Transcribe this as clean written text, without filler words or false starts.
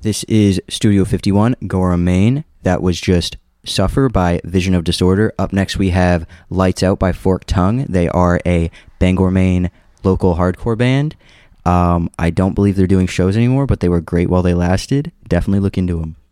This is Studio 51, Gora, Maine. That was just Suffer by Vision of Disorder. Up next we have Lights Out by Forked Tongue. They are a Bangor, Maine local hardcore band. I don't believe they're doing shows anymore, but they were great while they lasted. Definitely look into them.